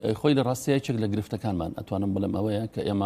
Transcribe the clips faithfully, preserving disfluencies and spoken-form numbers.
خۆی لە ڕاستەیەکێک لە گرفتەکانمان ئەتوانم بڵم ئەوەیە کە ئێمە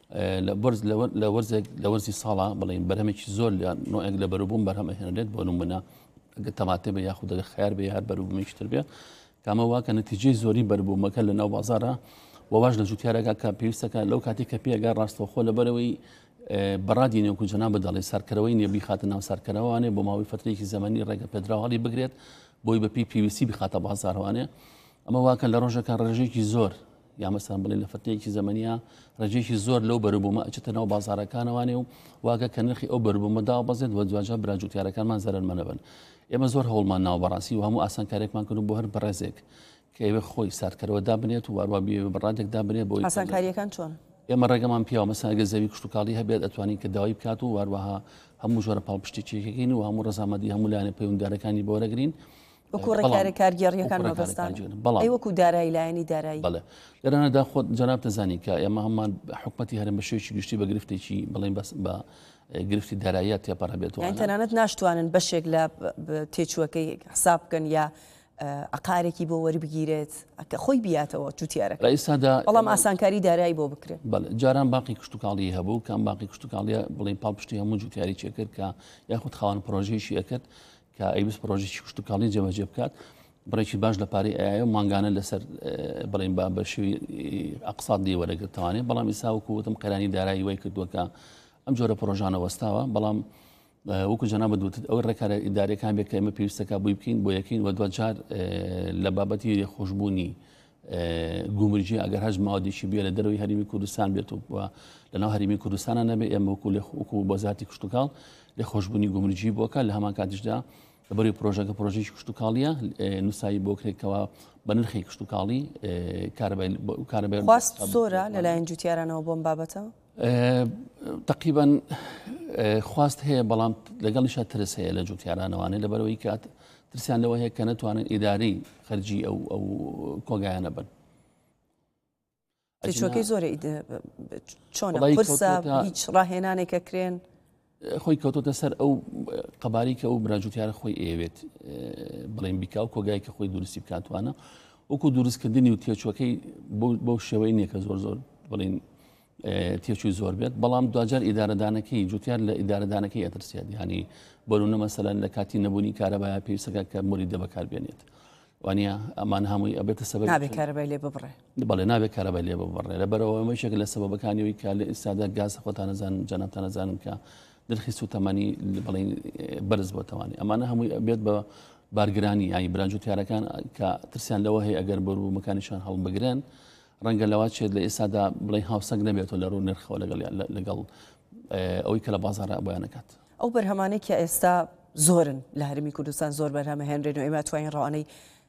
لە وەرزێک لە وەرزی ساڵە بڵین بەرهەمێکی زۆر لە نوعێک لە بەروبووم بەرهەمە هێنرێت بۆ نمونە ئەگە تەماتێ بە یاخود دەگە خیار بێ هەر بەروبوومێکی تر بێت کامە واکە نەتیجەی زۆری بەربوومەکە لە ناو بازارە وواژ لە جوتیارەکە کە پێویستەکە لەو کاتی کە پێگە ڕاستەوخۆ لەبەرەوەی بەڕادی نێوکو جەناب بەدەڵی سەرکەرەوەی نێبی خاتە ناو سەرکەرەوەوانێ بۆ ماوەی فترێکی زەمەنی ڕێگە پێدراوەڵی بگرێت بۆی بە پی پیویسی بخاتە بازارەوانێ ئەمە واکە لە ڕۆژەکە ڕێژێکی زۆر یا مەسەن بڵێن لە فترەیەکی زەمەنیە ڕێژێکی زۆر لەو بەروبوومە ئەچێتە ناو بازارەکانەوانێ و واگە کە نرخی ئەو بەروبوومەدا بەزێت وە دوجا براجوتیارەکانمان زەرمەنەبن ئێمە زۆر هەوڵمان ناو بەڕاستی و هەموو ئاسانکارێکمان کردو بۆ هەر بەڕێزێک کە ئێوە خۆی سارکەرەوە دابنێت و وارووا بێ بەڕادێک دابنێت بۆ ئاسانکاریەکان چۆن ئێمە ڕێگەمان پیاوە مەساگە زەوی کشتتوکاڵی هەبێت ئەتوانین کە داوای بکات و واروەها هەموو ژۆرە پاڵپشتی چێکەکەین و هەموو ڕزامەدی هەموو لایەنە پەیوەنددارەکانی بۆ وەرەگرین وەکو ڕێکاری کارگێڕیەکان مەبەستان ئەی وەکو دارایی لایەنی دارایی بەڵێ لەرانەدا خۆت جەناب دەزانی کە ئێمە هەممان حکومەتی هەرێم بە شێوکی گشتی بە گرفتێکی بڵێن بەس بە گرفتی داراییات تێپەڕ بێتەوە یان تەنانەت ناشتوانن بەشێک لە تێچووەکەی حساب بکەن یا عقارێکی بۆ وەربگیرێت کە خۆی بیاتەوە جوتیارەکە ئێستادا بەڵام ئاسانکاری دارایی بۆ بکرێت بەڵێ جاران باقی کشتتوکاڵی هەبوو کام باقی کشتتوکاڵیە بڵێن پاڵپشتی هەموو جوتیاری چێکرد کە یاخود خاوەن پرۆژەیەشی ئەکرد کە ئەیبست پرۆژێکی کشتتوکاڵی جێبەجێ بکات بڕێکی باش لە پارەی ئایە ماگانە لەسەر بڵێن با بە شێوی ئەقسادی وەرەگرتوانێت بەڵام ئیساوەکو وتم قەرانی دارایی وای کردووەکە ئەم جۆرە پرۆژانە وەستاوە بەڵام وەکو جەناب دوتت ئەو ڕێکارە ئیدارەکان بێت کە ئێمە پێویستەکە بووی بکەین بۆ یەکەین و دووە جار لە بابەتی خۆشببوونی گومرجی ئەگەر هەژ ماوەدێکی بێ لە دەروی هەرمی کوردستان بێت و لەناو هەرمی کوردستانە نەبێ ئێمە وەکو وەکو وەزارەتی کشتتوکاڵ لە خۆشببوونی گومرجی بۆکە لە هەمان کاتیشدا لەبەری پرۆژەکە پرۆژێکی کشتتوکاڵیە نووسایی بۆ کرێکەوە بە نرخی کشتتوکاڵی کارەبای خواست زۆرە لەلایەن جوتیارانەوە بۆم بابەتەوە تقریبان خواست هەیە بەڵام لەگەڵیشە ترس هەیە لە جوتیارانەوانێ لەبەرەوەی کات ترسیان لەوە هەیە کە نەتوانن ئیداری خەرجی ئەو ئەو کۆگایانە بن تێچووەکەی زۆرە چۆنە قورسە هیچ ڕاهێنانێکە کرێن خۆی کەوتۆتە سەر ئەو قەباری کە ئەو براجوتیارە خۆی ئێوێت بڵێن بیکا و کۆگای کە خۆی دوورستی بکاتوانە وەکو دروستکردنی و تێچوەکەی بۆ شێوەی نییە زۆر زۆر بڵین تێچووی زۆر بێت بەڵام دوجار ئیدارەدانەکەی جوتیار لە ئیدارەدانەکەی ئەترسیات ینی بەرونە مەسەلەن لە کاتی نەبوونی کارەبایە پێویستەکە کە موری دە بەکاربێنێت وانە ئەمان هەمووی ئەبێتە سەبەب نابێت کارەبای لێ ببڕێ بەڵێ نابێت کارەبای لێ ببڕێ لەبەرەوە مەشێک لە سەبەبەکانیەوەی کە لە ئێستادا گاز خۆتان نەزان جەنابتان نەزانن کە دڵخی سوتەمانی بڵین بەرز بۆتەوانی ئەمانە هەمووی بێت بە بارگرانی یانی برانجوتیارەکان کە ترسیان لەوە هەیە ئەگەر بەرو مەکانیشان هەڵبگرن ڕەنگە لەوا چێت لە ئێستادا بڵین هاوسەنگ نەبێتەوە لە ڕوو نرخەوە لەگەڵ لەگەڵ ئەوەی کە لە بازارە بۆیانەکات ئەو بەرهەمانەی کە ئێستا زۆرن لە هەرمی کوردستان زۆر بەرهەمە هێنرێن و ئێمە توانین ڕەوانەی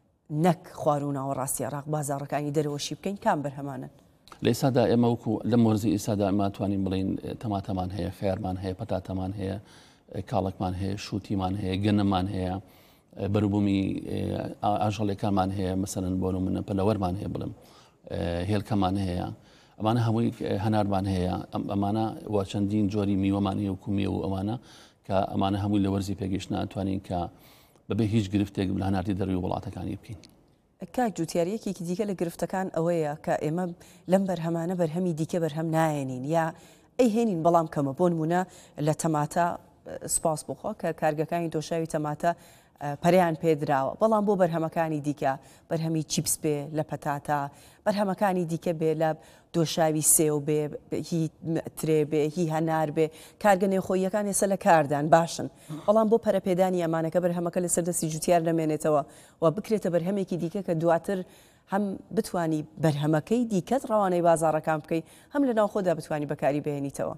نەک خواروونەوە ڕاستی عێراق بازاڕەکانی دەرەوەشی بکەین کام بەرهەمانن لە ئێستادا ئێمە وەکو لە مۆرزی ئێستادا ئەمە توانین بڵین تەماتەمان هەیە خیارمان هەیە پەتاتەمان هەیە کاڵکمان هەیە شووتیمان هەیە گەنەمان هەیە بەروبوومی ئاژەڵێکانمان هەیە مەسەرەن بۆ منە پەلەوەرمان هەیە بڵم هێلکەمان هەیە ئەمانە هەمووی هەنارمان هەیە ئەمانە وا چەندین جۆری میوەمان هەیە و کومیە و ئەمانە کە ئەمانە هەمووی لە وەرزی پێگەشتنا ئەتوانین کە بەبێ هیچ گرفتێک لە هەناردی دەروی وڵاتەکانی بکەین کاک جوتیارەکێکی دیکە لە گرفتەکان ئەوەیە کە ئێمە لەم بەرهەمانە بەرهەمی دیکە بەرهەم نایێنین یا ئەی هێنین بەڵام کەمە بۆ نمونە لە تەماتە سپاس بخۆ کە کارگەکانی دۆشاوی تەماتە پەریان پێدراوە بەڵام بۆ بەرهەمەکانی دیکە بەرهەمی چیپس بێ لە پەتاتە بەرهەمەکانی دیکە بێ لە دۆشاوی سێو بێ هی ترێ بێ هی هەنار بێ کارگەنێ خۆیەکان ێستا لە کاردان باشن بەڵام بۆ پەرەپێدانی ئەمانەکە بەرهەمەکە لە سەردەستی جوتیار نەمێنێتەوە و بکرێتە بەرهەمێکی دیکە کە دواتر هەم بتانی بەرهەمەکەی دیکەت ڕەوانەی بازاڕەکان بکەی هەم لە ناو خۆدا بتانی بەکاری بهێنیتەوە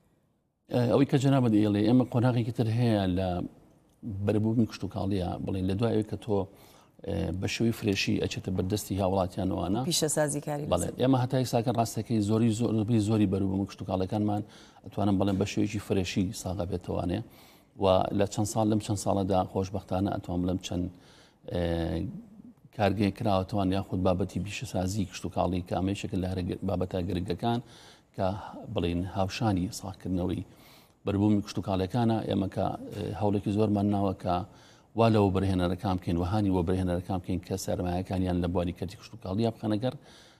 ئەوەی کە جەنابەت ئێڵێ ئێمە قۆناغێکی تر هەیە لە بەرەبوومی کشتتوکاڵیە بڵین لە دوایەوەی کە تۆ بە شێوی فرێشی ئەچێتە بەردەستی هاوڵاتیانەوەوانە پیشەسازی کاری بەڵێ ئێمە هەتای ساکە ڕاستەکەی زۆری زۆری زۆری بەروبووم کشتتوکاڵەکانمان ئەتوانم بڵێن بە شێوەیەکی فرێشی ساغا بێتوانێ و لە چەند ساڵ لەم چەند ساڵەدا خۆشببختانە ئەتوان بڵم چەند کارگەی کراوەتەوان یاخود بابەتی پیشەسازی کشتتوکاڵی کە ئەمەیشێکە لە بابەتە گرگەکان کە بڵین هاوشانی ساغکردنەوەی بەربوومی کشتتوکاڵەکانە ئێمە کە هەوڵێکی زۆرمان ناوە کە وا لەوە بەرهێنەرەکان بکەین وهانی وە بەرهێنەرەکان بکەین کە سەرمایەکانیان لە بواری کەتی کشتتوکاڵیا بخەنەگەر